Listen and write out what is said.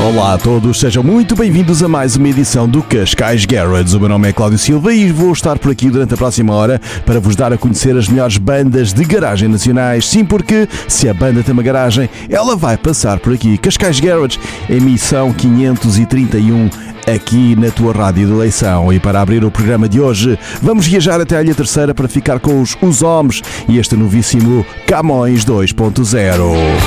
Olá a todos, sejam muito bem-vindos a mais uma edição do Cascais Garage. O meu nome é Cláudio Silva e vou estar por aqui durante a próxima hora para vos dar a conhecer as melhores bandas de garagem nacionais. Sim, porque se a banda tem uma garagem, ela vai passar por aqui. Cascais Garage, emissão 531, aqui na tua rádio de eleição. E para abrir o programa de hoje, vamos viajar até a Ilha Terceira para ficar com os Homens e este novíssimo Camões 2.0.